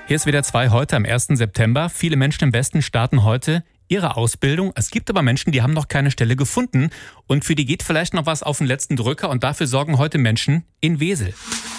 Hier ist wieder 2 heute am 1. September. Viele Menschen im Westen starten heute ihre Ausbildung. Es gibt aber Menschen, die haben noch keine Stelle gefunden. Und für die geht vielleicht noch was auf den letzten Drücker. Und dafür sorgen heute Menschen in Wesel.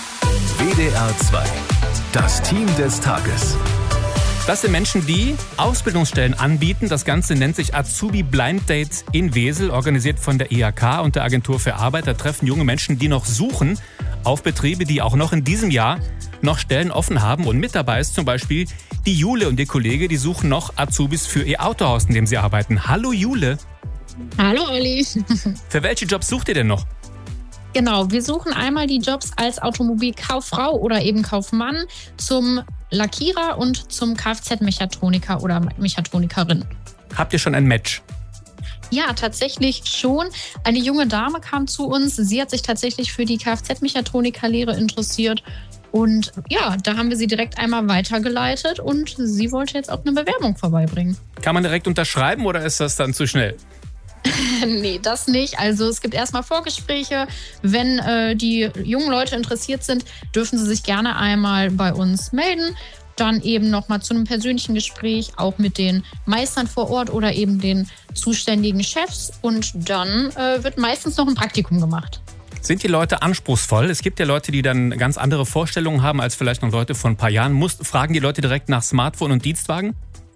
WDR 2. Das Team des Tages. Das sind Menschen, die Ausbildungsstellen anbieten. Das Ganze nennt sich Azubi Blind Date in Wesel, organisiert von der IHK und der Agentur für Arbeit. Da treffen junge Menschen, die noch suchen, auf Betriebe, die auch noch in diesem Jahr noch Stellen offen haben. Und mit dabei ist zum Beispiel die Jule und ihr Kollege, die suchen noch Azubis für ihr Autohaus, in dem sie arbeiten. Hallo Jule. Hallo Olli. Für welche Jobs sucht ihr denn noch? Genau, wir suchen einmal die Jobs als Automobilkauffrau oder eben Kaufmann, zum Lackierer und zum Kfz-Mechatroniker oder Mechatronikerin. Habt ihr schon ein Match? Ja, tatsächlich schon. Eine junge Dame kam zu uns. Sie hat sich tatsächlich für die Kfz-Mechatronikerlehre interessiert. Und ja, da haben wir sie direkt einmal weitergeleitet und sie wollte jetzt auch eine Bewerbung vorbeibringen. Kann man direkt unterschreiben oder ist das dann zu schnell? Nee, das nicht. Also es gibt erstmal Vorgespräche. Wenn die jungen Leute interessiert sind, dürfen sie sich gerne einmal bei uns melden. Dann eben nochmal zu einem persönlichen Gespräch, auch mit den Meistern vor Ort oder eben den zuständigen Chefs. Und dann wird meistens noch ein Praktikum gemacht. Sind die Leute anspruchsvoll? Es gibt ja Leute, die dann ganz andere Vorstellungen haben als vielleicht noch Leute von ein paar Jahren. Fragen die Leute direkt nach Smartphone und Dienstwagen?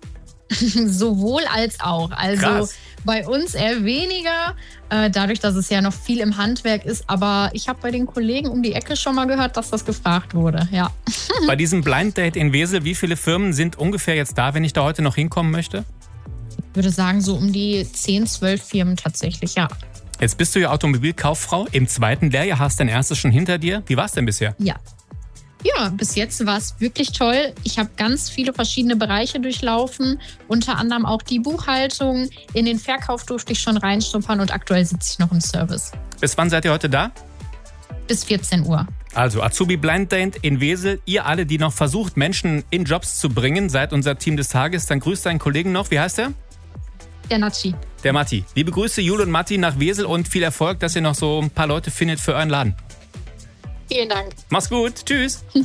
Sowohl als auch. Also Krass. Bei uns eher weniger, dadurch, dass es ja noch viel im Handwerk ist. Aber ich habe bei den Kollegen um die Ecke schon mal gehört, dass das gefragt wurde. Ja. Bei diesem Blind Date in Wesel, wie viele Firmen sind ungefähr jetzt da, wenn ich da heute noch hinkommen möchte? Ich würde sagen, so um die 10, 12 Firmen tatsächlich, ja. Jetzt bist du ja Automobilkauffrau im 2. Lehrjahr, hast dein erstes schon hinter dir. Wie war es denn bisher? Ja, bis jetzt war es wirklich toll. Ich habe ganz viele verschiedene Bereiche durchlaufen, unter anderem auch die Buchhaltung. In den Verkauf durfte ich schon reinschnuppern und aktuell sitze ich noch im Service. Bis wann seid ihr heute da? Bis 14 Uhr. Also Azubi Blind Date in Wesel. Ihr alle, die noch versucht, Menschen in Jobs zu bringen, seid unser Team des Tages. Dann grüßt deinen Kollegen noch. Wie heißt er? Der Natschi. Der Matti. Liebe Grüße, Jule und Matti nach Wesel und viel Erfolg, dass ihr noch so ein paar Leute findet für euren Laden. Vielen Dank. Mach's gut. Tschüss.